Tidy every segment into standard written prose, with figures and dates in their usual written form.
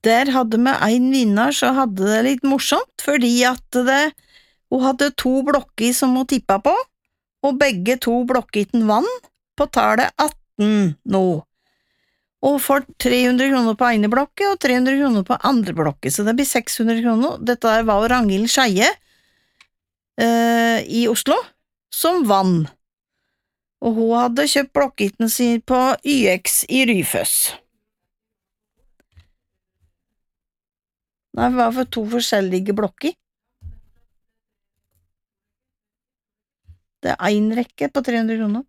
der hadde vi en vinner så hadde det litt morsomt, fordi at hun hadde 2 blokker som hun tippet på, og begge 2 blokkene vann på tallet 18 nå. Og får 300 kroner på ene blokket og 300 kroner på andre blokket, så det blir 600 kroner. Dette var Ragnhild Skeie i Oslo, som vann. Og hun hadde kjøpt blokkiten sin på YX i Ryføs. Det var for 2 forskjellige blokker. Det en rekke på 300 kroner.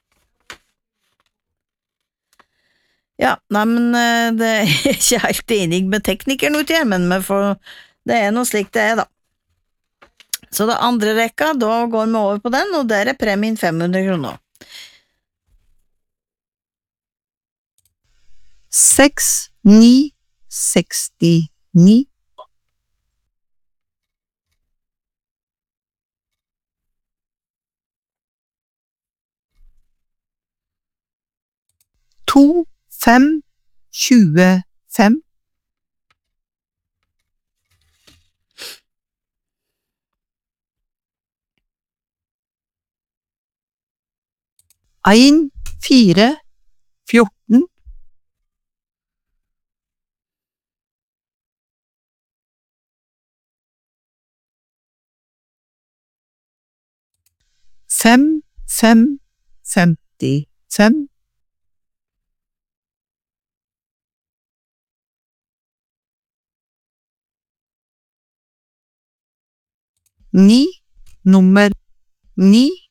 Ja, nei, men det ikke helt enig med teknikeren ute her, men det noe slik det da. Så det andre rekka, da går vi over på den, og der premien 500 kroner. 6, 9, 69. 2, 5, 25. 1, 4, 14. 5, 5, 55. 9, nummer 9.